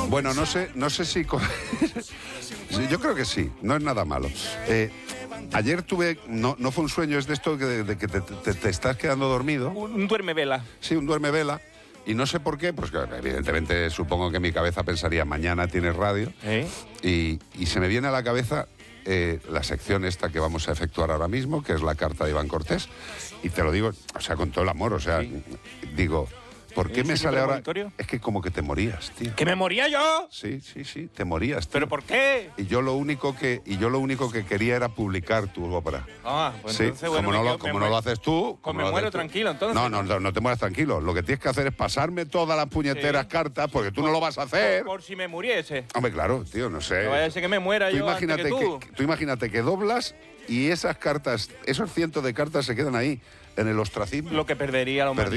Bueno, no sé si... Sí, yo creo que sí, no es nada malo. Ayer tuve, no fue un sueño, es de esto de que te estás quedando dormido. Un duerme-vela. Sí, un duerme-vela. Y no sé por qué, pues evidentemente supongo que mi cabeza pensaría, mañana tienes radio. Y se me viene a la cabeza la sección esta que vamos a efectuar ahora mismo, que es la carta de Iván Cortés. Y te lo digo, o sea, con todo el amor, o sea, digo... ¿Por qué me sale ahora? Es que como que te morías, tío. ¿Que me moría yo? Sí, te morías, tío. ¿Pero por qué? Y yo lo único que quería era publicar tu ópera. Ah, pues sí, entonces, bueno, como no lo haces tú... Pues me muero tranquilo, entonces. No te mueras tranquilo. Lo que tienes que hacer es pasarme todas las puñeteras cartas, porque tú no lo vas a hacer. Por si me muriese. Hombre, claro, tío, no sé. No vaya a ser que me muera yo antes que tú. Tú imagínate que doblas y esas cartas, esos cientos de cartas se quedan ahí, en el ostracismo. Lo que perdería la humanidad.